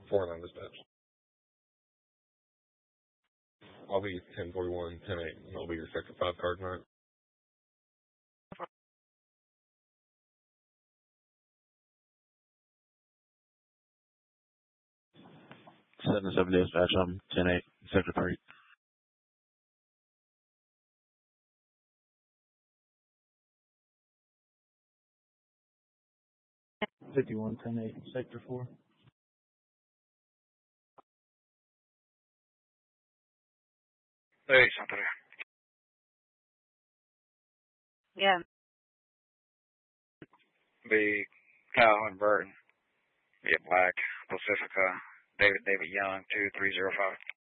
49 dispatch. I'll be 1041, 10-8, and I'll be your Sector 5 card tonight. 7-7 dispatch, I'm 10-8, Sector 3. 51, 10-8, Sector 4. Hey, something. Yeah. Be Calhoun Burton. Yeah, Black, Pacifica, David Young, 2305.